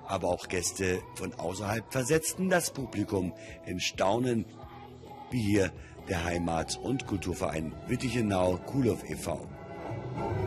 aber auch Gäste von außerhalb versetzten das Publikum in Staunen, wie hier der Heimat- und Kulturverein Wittichenau Kuhlow e.V.